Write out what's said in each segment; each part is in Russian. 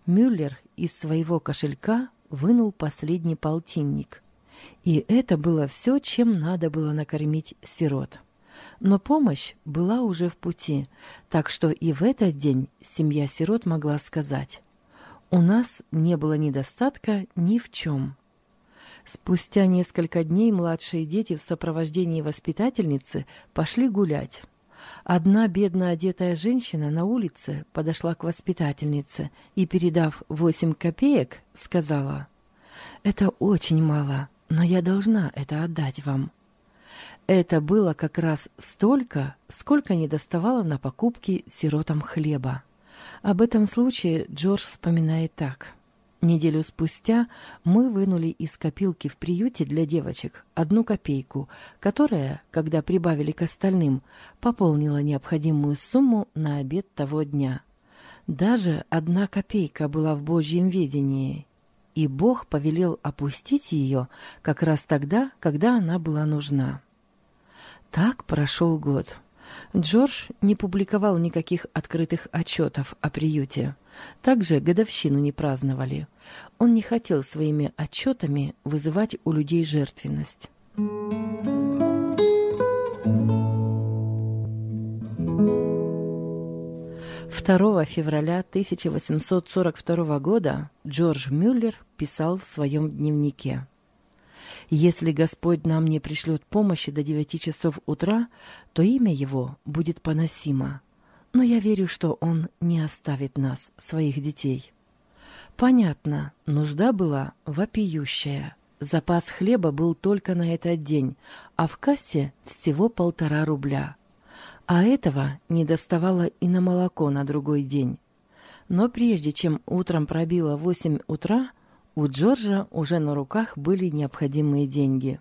Мюллер из своего кошелька вынул последний полтинник. И это было все, чем надо было накормить сирот. Но помощь была уже в пути, так что и в этот день семья сирот могла сказать: «У нас не было недостатка ни в чем». Спустя несколько дней младшие дети в сопровождении воспитательницы пошли гулять. Одна бедно одетая женщина на улице подошла к воспитательнице и, передав 8 копеек, сказала: «Это очень мало, но я должна это отдать вам». Это было как раз столько, сколько недоставало на покупки сиротам хлеба. Об этом случае Джордж вспоминает так. Неделю спустя мы вынули из копилки в приюте для девочек 1 копейку, которая, когда прибавили к остальным, пополнила необходимую сумму на обед того дня. Даже 1 копейка была в Божьем ведении, и Бог повелел опустить ее как раз тогда, когда она была нужна. Так прошел год. Джордж не публиковал никаких открытых отчетов о приюте. Также годовщину не праздновали. Он не хотел своими отчетами вызывать у людей жертвенность. 2 февраля 1842 года Джордж Мюллер писал в своем дневнике: «Если Господь нам не пришлет помощи до 9 часов утра, то имя Его будет поносимо. Но я верю, что Он не оставит нас, своих детей». Понятно, нужда была вопиющая. Запас хлеба был только на этот день, а в кассе всего 1,5 рубля. А этого не доставало и на молоко на другой день. Но прежде чем утром пробило 8 утра, у Джорджа уже на руках были необходимые деньги.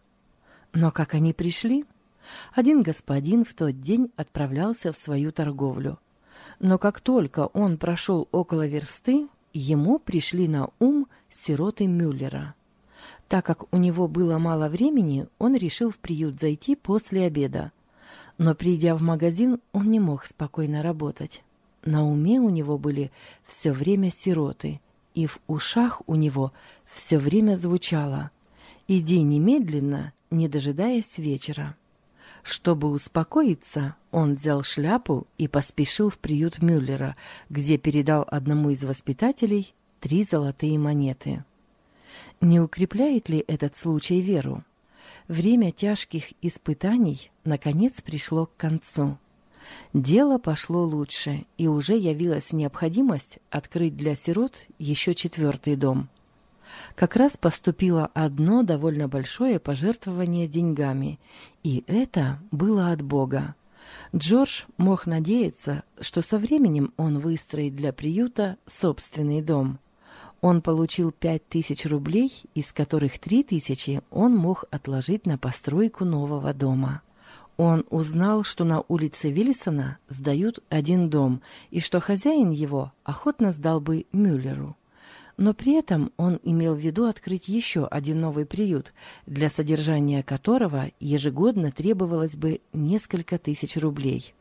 Но как они пришли? Один господин в тот день отправлялся в свою торговлю. Но как только он прошел около версты, ему пришли на ум сироты Мюллера. Так как у него было мало времени, он решил в приют зайти после обеда. Но, придя в магазин, он не мог спокойно работать. На уме у него были все время сироты, и в ушах у него все время звучало: «Иди немедленно, не дожидаясь вечера». Чтобы успокоиться, он взял шляпу и поспешил в приют Мюллера, где передал одному из воспитателей 3 золотые монеты. Не укрепляет ли этот случай веру? Время тяжких испытаний наконец пришло к концу. Дело пошло лучше, и уже явилась необходимость открыть для сирот еще 4-й дом. Как раз поступило одно довольно большое пожертвование деньгами, и это было от Бога. Джордж мог надеяться, что со временем он выстроит для приюта собственный дом. Он получил 5000 рублей, из которых 3000 он мог отложить на постройку нового дома. Он узнал, что на улице Виллисона сдают 1 дом, и что хозяин его охотно сдал бы Мюллеру. Но при этом он имел в виду открыть еще 1 новый приют, для содержания которого ежегодно требовалось бы несколько тысяч рублей.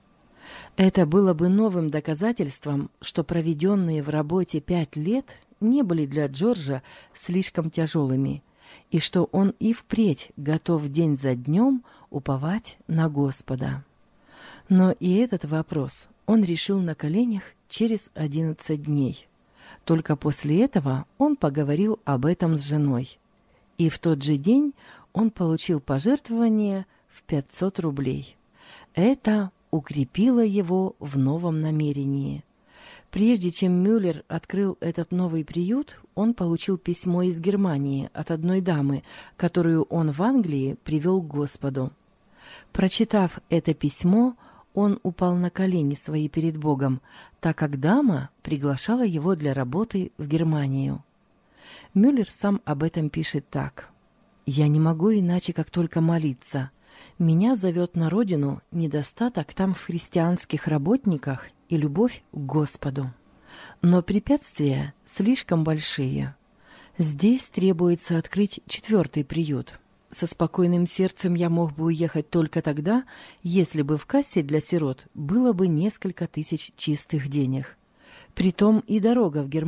Это было бы новым доказательством, что проведенные в работе 5 лет не были для Джорджа слишком тяжелыми, и что он и впредь готов день за днем уповать на Господа. Но и этот вопрос он решил на коленях через 11 дней. Только после этого он поговорил об этом с женой. И в тот же день он получил пожертвование в 500 рублей. Это укрепило его в новом намерении. Прежде чем Мюллер открыл этот новый приют, он получил письмо из Германии от одной дамы, которую он в Англии привел к Господу. Прочитав это письмо, он упал на колени свои перед Богом, так как дама приглашала его для работы в Германию. Мюллер сам об этом пишет так: «Я не могу иначе, как только молиться. Меня зовет на родину недостаток там в христианских работниках и любовь к Господу. Но препятствия слишком большие. Здесь требуется открыть 4-й приют. Со спокойным сердцем я мог бы уехать только тогда, если бы в кассе для сирот было бы несколько тысяч чистых денег. Притом и дорога в Германию